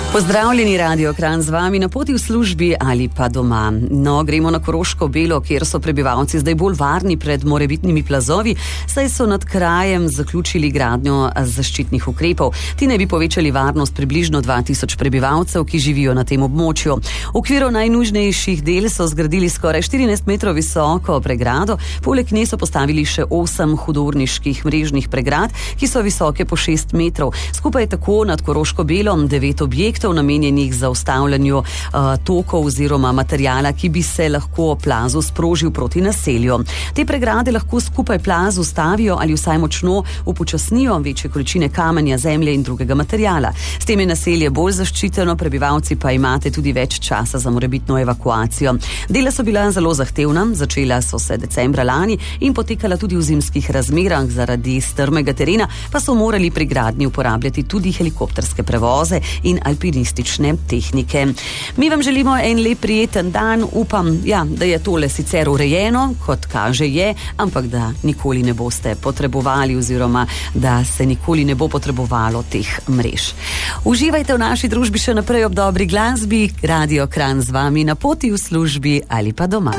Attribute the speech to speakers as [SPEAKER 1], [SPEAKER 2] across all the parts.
[SPEAKER 1] Pozdravljeni, Radio Kranj, z vami na poti v službi ali pa doma. No, gremo na Koroško Belo, kjer so prebivalci zdaj bolj varni pred morebitnimi plazovi, saj so nad krajem zaključili gradnjo zaščitnih ukrepov. Ti naj bi povečali varnost približno 2000 prebivalcev, ki živijo na tem območju. V okviru najnužnejših del so zgradili skoraj 14 metrov visoko pregrado, poleg nje so postavili še 8 hudourniških mrežnih pregrad, ki so visoke po 6 metrov. Skupaj tako nad Koroško Belo 9 objektov, namenjenih za ustavljanju tokov oziroma materijala, ki bi se lahko plazu sprožil proti naselju. Te pregrade lahko skupaj plaz ustavijo ali vsaj močno upočasnijo večje količine kamenja, zemlje in drugega materijala. S tem je naselje bolj zaščiteno, prebivalci pa imate tudi več časa za morebitno evakuacijo. Dela so bila zelo zahtevna, začela so se decembra lani in potekala tudi v zimskih razmerah. Zaradi strmega terena pa so morali pri gradnji uporabljati tudi helikopterske prevoze in alpinistične tehnike. Mi vam želimo en lep prijeten dan. Upam, da je tole sicer urejeno, kot kaže je, ampak da nikoli ne boste potrebovali oziroma da se nikoli ne bo potrebovalo teh mrež. Uživajte v naši družbi še naprej ob dobri glasbi. Radio Kranj z vami na poti v službi ali pa doma.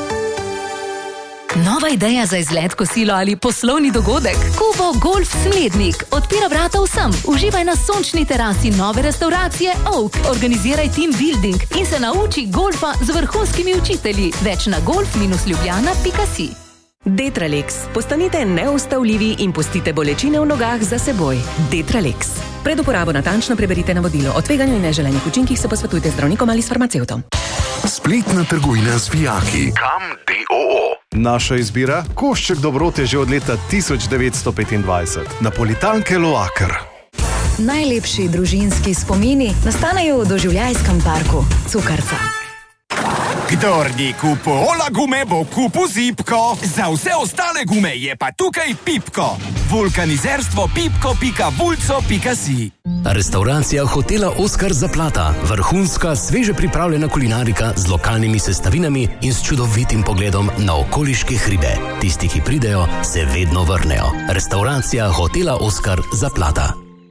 [SPEAKER 2] Nova ideja za izlet, kosilo ali poslovni dogodek? Kubo Golf Smlednik odpira vrata vsem. Uživaj na sončni terasi nove restauracije Oak. Organiziraj team building in se nauči golfa z vrhunskimi učitelji. Več na golf-ljubljana.si.
[SPEAKER 3] Detralex. Postanite neustavljivi in pustite bolečine v nogah za seboj. Detralex. Pred uporabo natančno preberite navodilo. O tveganju in neželenih učinkih se posvetujte z zdravnikom ali s farmacevtom.
[SPEAKER 4] Spletna trgovina z vijaki. Kam D.O.O.
[SPEAKER 5] Naša izbira? Košček dobrote že od leta 1925. Napolitanke Loaker.
[SPEAKER 6] Najlepši družinski spomini nastanejo v doživljajskem parku Cukrca.
[SPEAKER 7] Kdor ni kupil Ola gume, bo kupil Zipko. Za vse ostale gume je pa tukaj Pipko. Vulkanizerstvo pipko.vulco.si.
[SPEAKER 8] Restauracija hotela Oskar Zaplata. Vrhunska, sveže pripravljena kulinarika z lokalnimi sestavinami in s čudovitim pogledom na okoliške hribe. Tisti, ki pridejo, se vedno vrnejo. Restauracija hotela Oskar Zaplata.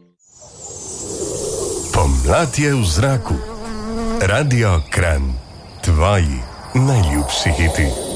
[SPEAKER 4] Pomlad je v zraku. Radio Kranj. Tvoji najljubši hiti.